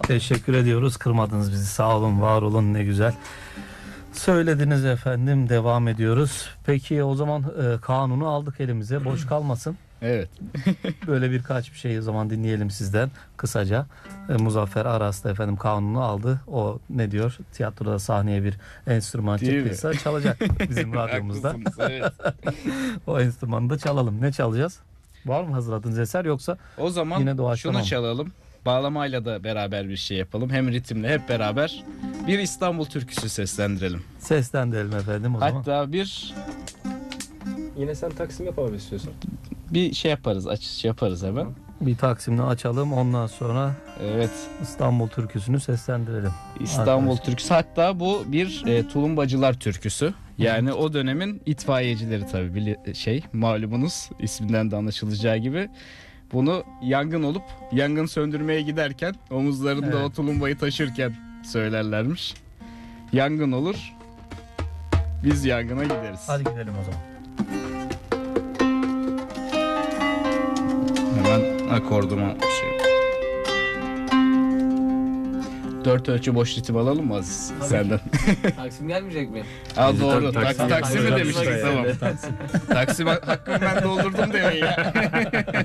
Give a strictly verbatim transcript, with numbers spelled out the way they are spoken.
Teşekkür ediyoruz. Kırmadınız bizi. Sağ olun, var olun. Ne güzel. Söylediniz efendim. Devam ediyoruz. Peki o zaman e, kanunu aldık elimize. Boş kalmasın. Evet. Böyle birkaç bir şey o zaman dinleyelim sizden kısaca. E, Muzaffer Aras da efendim kanunu aldı. O ne diyor? Tiyatroda sahneye bir enstrüman Değil çıktıysa çalacak bizim radyomuzda. Haklısınız, evet. O enstrümanı da çalalım. Ne çalacağız? Var mı hazırladığınız eser, yoksa O zaman yine doğaçlama şunu mı? çalalım. Bağlamayla da beraber bir şey yapalım. Hem ritimle hep beraber bir İstanbul türküsü seslendirelim. Seslendirelim efendim o zaman. Hatta bir Yine sen Taksim yapalım istiyorsan. bir şey yaparız, açış yaparız hemen. Bir Taksim'le açalım, ondan sonra Evet. İstanbul türküsünü seslendirelim. İstanbul Arkadaşlar. türküsü. Hatta bu bir e, tulumbacılar türküsü. Yani o dönemin itfaiyecileri tabii bili- şey malumunuz, isminden de anlaşılacağı gibi. Bunu yangın olup yangın söndürmeye giderken omuzlarında Evet. o tulumbayı taşırken söylerlermiş. Yangın olur. Biz yangına gideriz. Hadi gidelim o zaman. Hemen akorduma şey. Dört ölçü boş ritim alalım mı Aziz? Senden. Taksim gelmeyecek mi? Aa doğru. Taksim- Taksim, Taksim mi Taksim- demiştik, Taksim- tamam. Taksim hakkımı ben doldurdum demeyi ya.